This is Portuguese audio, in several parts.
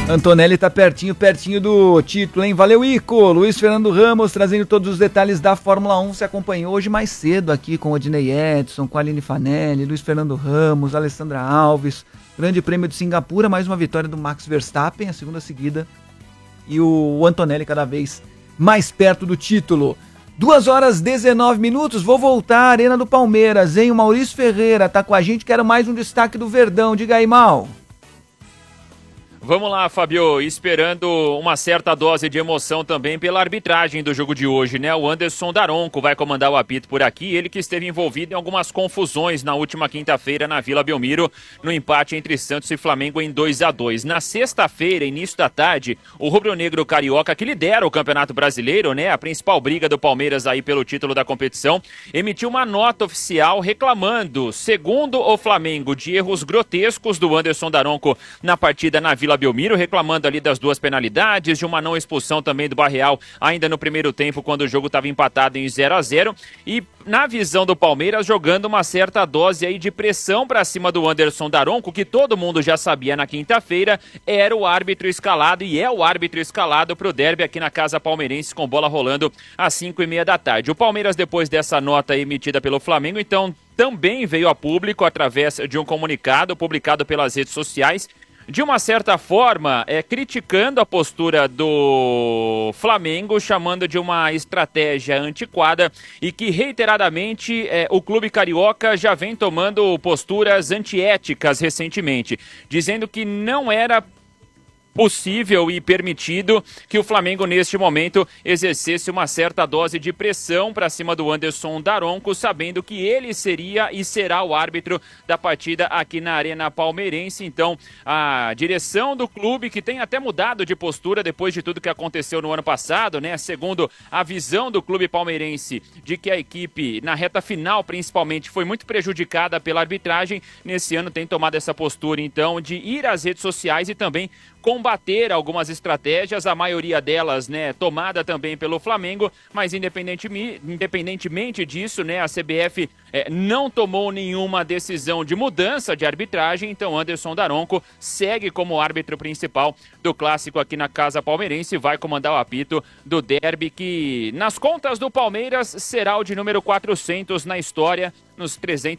Antonelli tá pertinho do título, hein? Valeu, Ico! Luiz Fernando Ramos trazendo todos os detalhes da Fórmula 1. Se acompanhou hoje mais cedo aqui com o Odinei Edson, com a Aline Fanelli, Luiz Fernando Ramos, Alessandra Alves. Grande Prêmio de Singapura, mais uma vitória do Max Verstappen, a segunda seguida. E o Antonelli cada vez mais perto do título. 2h19, vou voltar à Arena do Palmeiras, hein? O Maurício Ferreira tá com a gente, quero mais um destaque do Verdão. Diga aí, Mal. Vamos lá, Fabio, esperando uma certa dose de emoção também pela arbitragem do jogo de hoje, né? O Anderson Daronco vai comandar o apito por aqui, ele que esteve envolvido em algumas confusões na última quinta-feira na Vila Belmiro, no empate entre Santos e Flamengo em 2-2. Na sexta-feira, início da tarde, o rubro-negro carioca, que lidera o Campeonato Brasileiro, né? A principal briga do Palmeiras aí pelo título da competição, emitiu uma nota oficial reclamando, segundo o Flamengo, de erros grotescos do Anderson Daronco na partida na Vila Belmiro, reclamando ali das duas penalidades, de uma não expulsão também do Barreal ainda no primeiro tempo, quando o jogo estava empatado em 0-0, e na visão do Palmeiras jogando uma certa dose aí de pressão para cima do Anderson Daronco, que todo mundo já sabia na quinta-feira, era o árbitro escalado e é o árbitro escalado para o derby aqui na Casa Palmeirense, com bola rolando às 5h30 da tarde. O Palmeiras, depois dessa nota emitida pelo Flamengo, então também veio a público através de um comunicado publicado pelas redes sociais, de uma certa forma, criticando a postura do Flamengo, chamando de uma estratégia antiquada e que reiteradamente o clube carioca já vem tomando posturas antiéticas recentemente, dizendo que não era possível e permitido que o Flamengo neste momento exercesse uma certa dose de pressão para cima do Anderson Daronco, sabendo que ele seria e será o árbitro da partida aqui na Arena Palmeirense. Então, a direção do clube, que tem até mudado de postura depois de tudo que aconteceu no ano passado, né? Segundo a visão do clube palmeirense, de que a equipe, na reta final principalmente, foi muito prejudicada pela arbitragem, nesse ano tem tomado essa postura, então, de ir às redes sociais e também combater algumas estratégias, a maioria delas, né, tomada também pelo Flamengo, mas independentemente disso, né, a CBF não tomou nenhuma decisão de mudança de arbitragem, então Anderson Daronco segue como árbitro principal do clássico aqui na Casa Palmeirense e vai comandar o apito do derby, que nas contas do Palmeiras será o de número 400 na história. Nos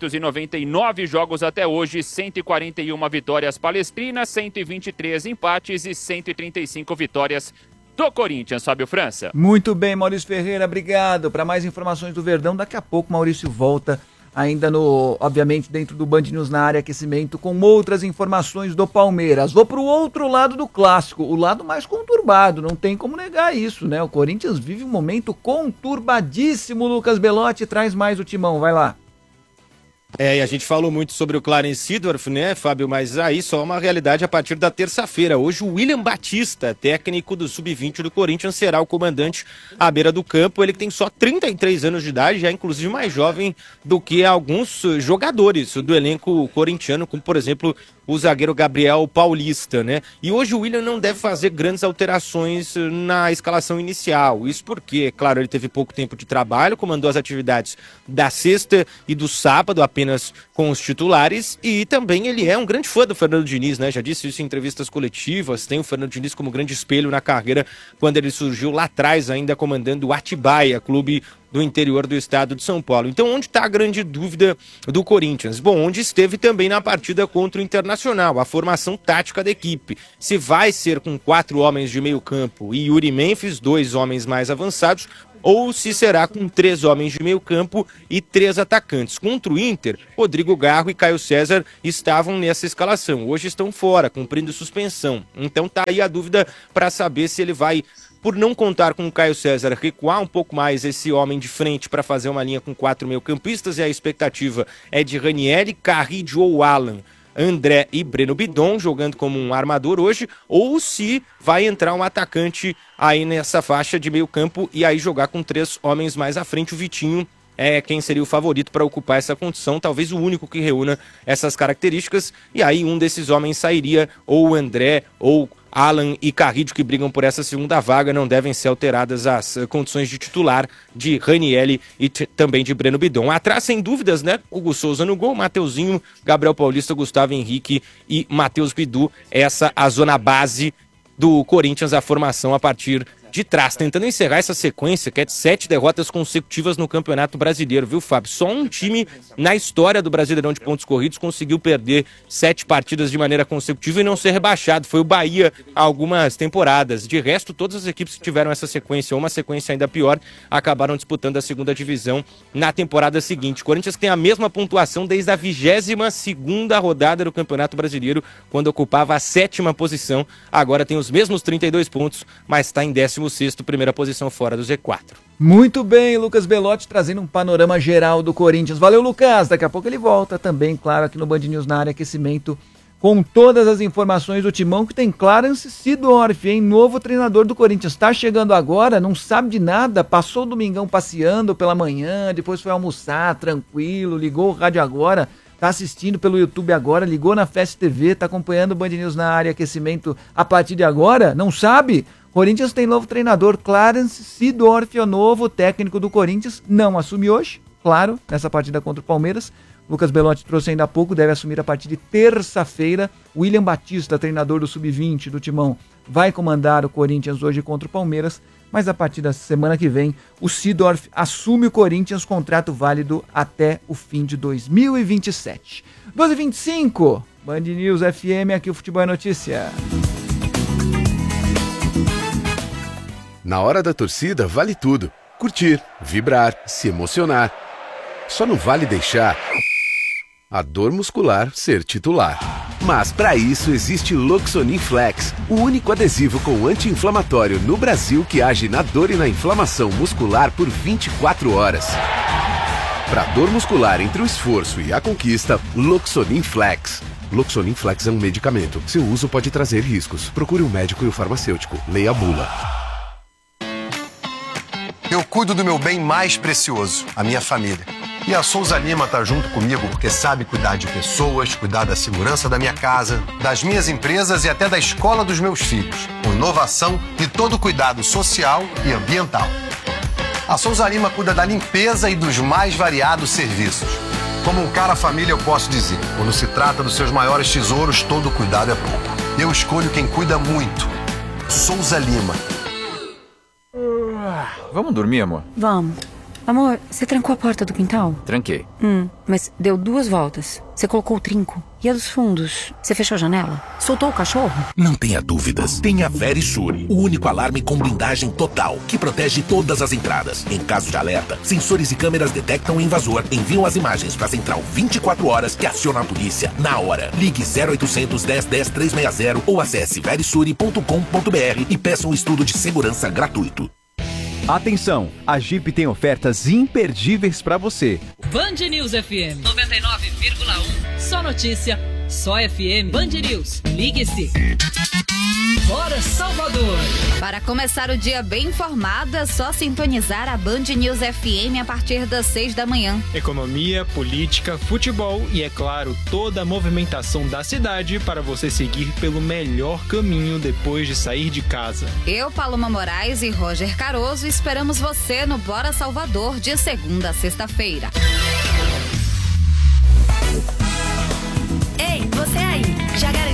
399 jogos até hoje, 141 vitórias palestrinas, 123 empates e 135 vitórias do Corinthians, Fábio França. Muito bem, Maurício Ferreira, obrigado. Para mais informações do Verdão, daqui a pouco Maurício volta, ainda obviamente, dentro do Band News na área aquecimento, com outras informações do Palmeiras. Vou para o outro lado do clássico, o lado mais conturbado, não tem como negar isso, né? O Corinthians vive um momento conturbadíssimo. Lucas Belotti traz mais o timão, vai lá. E a gente falou muito sobre o Clarence Seedorf, né, Fábio? Mas aí só uma realidade a partir da terça-feira. Hoje o William Batista, técnico do Sub-20 do Corinthians, será o comandante à beira do campo. Ele que tem só 33 anos de idade, já inclusive mais jovem do que alguns jogadores do elenco corintiano, como por exemplo o zagueiro Gabriel Paulista, né? E hoje o William não deve fazer grandes alterações na escalação inicial. Isso porque, claro, ele teve pouco tempo de trabalho, comandou as atividades da sexta e do sábado apenas com os titulares, e também ele é um grande fã do Fernando Diniz, né? Já disse isso em entrevistas coletivas, tem o Fernando Diniz como grande espelho na carreira quando ele surgiu lá atrás, ainda comandando o Atibaia, clube do interior do estado de São Paulo. Então, onde está a grande dúvida do Corinthians? Bom, onde esteve também na partida contra o Internacional, a formação tática da equipe. Se vai ser com 4 homens de meio campo e Yuri Memphis, 2 homens mais avançados, ou se será com 3 homens de meio campo e 3 atacantes. Contra o Inter, Rodrigo Garro e Caio César estavam nessa escalação. Hoje estão fora, cumprindo suspensão. Então tá aí a dúvida para saber se ele vai, por não contar com o Caio César, recuar um pouco mais esse homem de frente para fazer uma linha com 4 meio-campistas, e a expectativa é de Ranieri, Carrillo ou Alan, André e Breno Bidon jogando como um armador hoje, ou se vai entrar um atacante aí nessa faixa de meio campo e aí jogar com 3 homens mais à frente. O Vitinho é quem seria o favorito para ocupar essa condição, talvez o único que reúna essas características, e aí um desses homens sairia, ou o André ou Alan e Carrillo, que brigam por essa segunda vaga. Não devem ser alteradas as condições de titular de Ranieri e também de Breno Bidon. Atrás, sem dúvidas, né? Hugo Souza no gol, Mateuzinho, Gabriel Paulista, Gustavo Henrique e Matheus Bidu. Essa a zona base do Corinthians a formação a partir de trás, tentando encerrar essa sequência que é de 7 derrotas consecutivas no Campeonato Brasileiro, viu, Fábio? Só um time na história do Brasileirão de pontos corridos conseguiu perder 7 partidas de maneira consecutiva e não ser rebaixado. Foi o Bahia há algumas temporadas. De resto, todas as equipes que tiveram essa sequência, ou uma sequência ainda pior, acabaram disputando a segunda divisão na temporada seguinte. O Corinthians tem a mesma pontuação desde a 22ª rodada do Campeonato Brasileiro, quando ocupava a 7ª posição. Agora tem os mesmos 32 pontos, mas está em 16º, primeira posição fora do Z4. Muito bem, Lucas Belotti trazendo um panorama geral do Corinthians. Valeu, Lucas. Daqui a pouco ele volta também, claro, aqui no Band News na área aquecimento, com todas as informações do timão, que tem Clarence Seedorf, hein? Novo treinador do Corinthians. Está chegando agora, não sabe de nada, passou o domingão passeando pela manhã, depois foi almoçar tranquilo, ligou o rádio agora, tá assistindo pelo YouTube agora, ligou na Fest TV, tá acompanhando o Band News na área aquecimento a partir de agora, não sabe? Corinthians tem novo treinador, Clarence Seedorf, o novo técnico do Corinthians, não assume hoje, claro, nessa partida contra o Palmeiras. Lucas Belotti trouxe ainda há pouco, deve assumir a partir de terça-feira. William Batista, treinador do Sub-20 do Timão, vai comandar o Corinthians hoje contra o Palmeiras, mas a partir da semana que vem, o Seedorf assume o Corinthians, contrato válido até o fim de 2027. 12h25, Band News FM, aqui o Futebol é Notícia. Na hora da torcida, vale tudo. Curtir, vibrar, se emocionar. Só não vale deixar a dor muscular ser titular. Mas para isso existe Loxonin Flex, o único adesivo com anti-inflamatório no Brasil que age na dor e na inflamação muscular por 24 horas. Para dor muscular entre o esforço e a conquista, Loxonin Flex. Loxonin Flex é um medicamento. Seu uso pode trazer riscos. Procure um médico e o farmacêutico. Leia a bula. Eu cuido do meu bem mais precioso, a minha família. E a Souza Lima tá junto comigo porque sabe cuidar de pessoas, cuidar da segurança da minha casa, das minhas empresas e até da escola dos meus filhos, com inovação e todo cuidado social e ambiental. A Souza Lima cuida da limpeza e dos mais variados serviços. Como um cara família, eu posso dizer, quando se trata dos seus maiores tesouros, todo cuidado é pouco. Eu escolho quem cuida muito. Souza Lima. Vamos dormir, amor? Vamos. Amor, você trancou a porta do quintal? Tranquei. Mas deu 2 voltas. Você colocou o trinco. E a dos fundos? Você fechou a janela? Soltou o cachorro? Não tenha dúvidas. Tem a Verisure, o único alarme com blindagem total, que protege todas as entradas. Em caso de alerta, sensores e câmeras detectam o invasor, enviam as imagens para a central 24 horas que aciona a polícia na hora. Ligue 0800 10 10 360 ou acesse verisure.com.br e peça um estudo de segurança gratuito. Atenção, a Jeep tem ofertas imperdíveis para você. Band News FM 99,1. Só notícia, só FM. Band News, ligue-se. Bora Salvador! Para começar o dia bem informado, é só sintonizar a Band News FM a partir das 6 da manhã. Economia, política, futebol e, é claro, toda a movimentação da cidade para você seguir pelo melhor caminho depois de sair de casa. Eu, Paloma Moraes e Roger Caroso esperamos você no Bora Salvador de segunda a sexta-feira. Ei, você aí, já garantiu